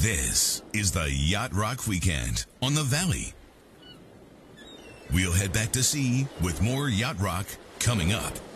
This is the Yacht Rock Weekend on the Valley. We'll head back to sea with more Yacht Rock coming up.